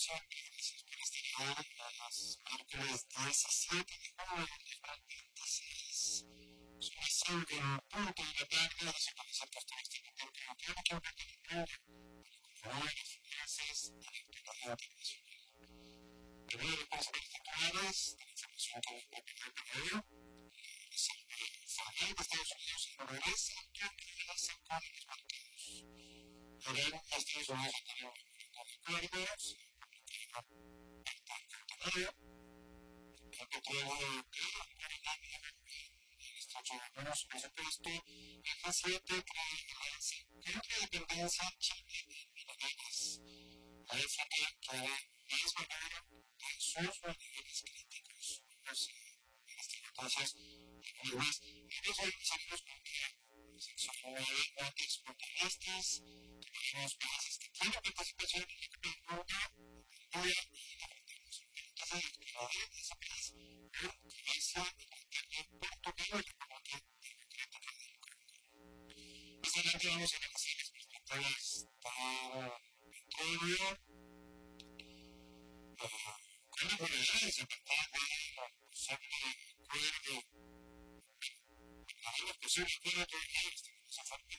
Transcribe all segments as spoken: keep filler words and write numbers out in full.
información que gracias por estar ahí los miércoles diecisiete de junio del dos mil veintiséis. Son las cinco en punto de la tarde, así que les apuesto a este intento de que ahora quiero hablar de las finanzas y la autoridad internacional. Primero, los principales titulares de la información que les voy a pedir primero. La Reserva Federal de Estados Unidos endurece el toque de base con los mercados. Ahora, Estados Unidos ha tenido un acuerdos, el petróleo que está llevando su presupuesto, el G siete trae avance contra la tendencia China de minerías. La F P quiere disminuir en sus niveles críticos. Entonces, entonces, seguimos con que sección nueve notas populistas, tenemos países que tienen participación en la pregunta, y la tasa de actividad de ese país no utiliza el internet portugués de la Comunidad Democrática del Congo. Más adelante vamos a analizar las perspectivas para petróleo, con las novedades a partir del posible acuerdo, el posible acuerdo de este esa parte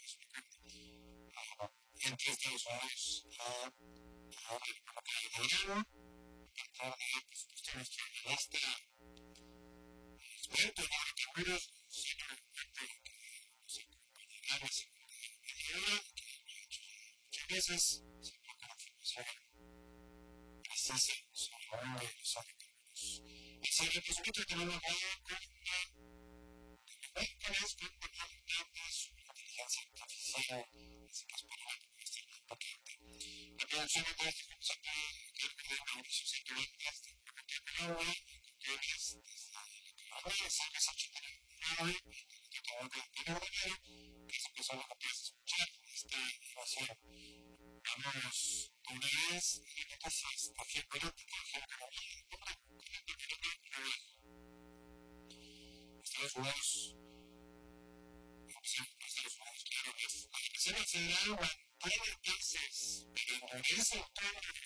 entre Estados Unidos y la República de Irán. Tratar de, por supuesto, nuestro analista experto en hidrocarburos, siempre experto en que nos acompañará la segunda media hora, que lo he hecho muchas veces, siempre con información precisa sobre el mundo de los hidrocarburos. Y sobre, por supuesto, tenemos la columna de miércoles con datos sobre inteligencia artificial, así que esperamos que esté muy potente. La producción de este concepto de Mauricio Centuritas, de Colombia, conclusiones desde la Colombia, Sandra Sánchez de nueve, que acabamos de tener de nuevo, que se empezó a copiar de escuchar esta grabación. Vamos de una vez y noticias, acción política, geoeconomía, nombre, Colombia, Colombia, Nueva. Estados Unidos, sí, Estados Unidos, claro, es la Reserva Federal mantiene tasas, pero endurece el tono de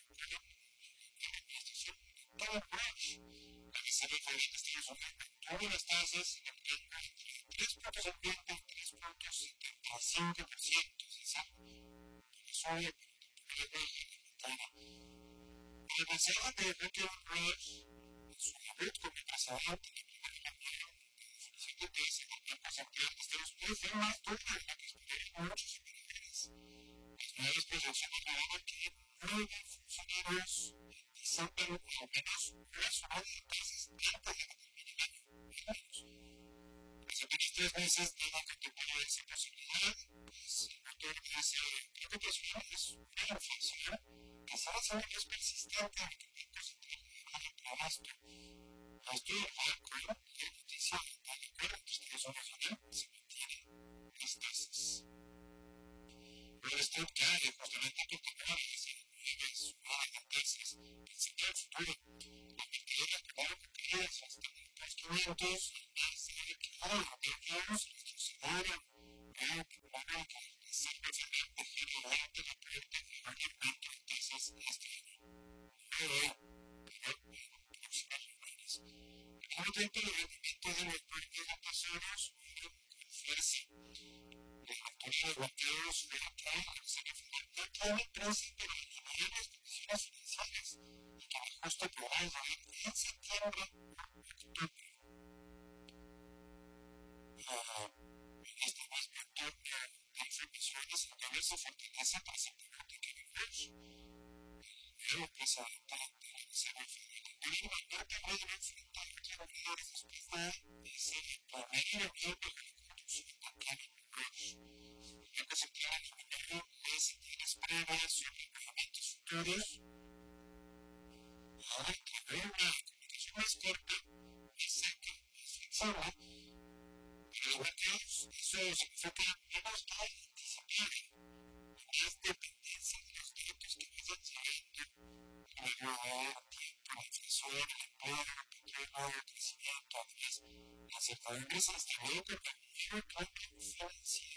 Tom Rush, la Reserva Federal de Estados Unidos, mantuvo las tasas en el rango entre tres punto cincuenta y tres punto setenta y cinco por ciento, es decir, sube por la ventana. El mensaje de Tom Rush, en su debut como presidente de la primera reunión de definición de tasas del Banco Central de Estados Unidos, fue más dura de lo que esperaban muchos economistas. Las nuevas proyecciones revelaban que nueve funcionarios anticipan al menos una subida de tasas antes de que termine el año. Los últimos tres meses no han contemplado esa posibilidad, pues el motor de esa preocupación es una inflación que sabe ser más persistente de lo que el Banco Central había previsto. Esto va con la noticia del acuerdo que Estados Unidos y se mantienen las tasas. Pero esto cae justamente por temor a las nuevas subidas de tasas que se queda futuro. Los mercados acabaron caídas hasta el dos quinientos, más de que ahora los mercados retrocedieron. Pero probaron que la Reserva Federal prefiere realmente la puerta de un aumento de tasas este año. No hoy, pero en próximas reuniones. Al mismo tiempo, el rendimiento de los bonos de tesoros fueron con fuerza. La lectura de mercados fue que la Reserva Federal no tiene prisa para eliminar las condiciones financieras y que el ajuste podrá llegar en septiembre o octubre. En este mismo entorno de informaciones, el dólar se fortalece precisamente que el Rush, el nuevo presidente de la Reserva Federal, debido al golpe muy duro frente a otros reguladores después de ese primer reunión de la constitución de Kevin Rush. El Banco Central eliminó las señales previas sobre movimientos futuros. Ahora que veo una comunicación más corta, más seca, más flexible, para los mercados, eso significa menos de anticipar, más dependencia de los datos que vayan saliendo luego de tiempo, la inflación, el empleo, el petróleo, el crecimiento. Además, la incertidumbre se instaló por la nueva compra financiera.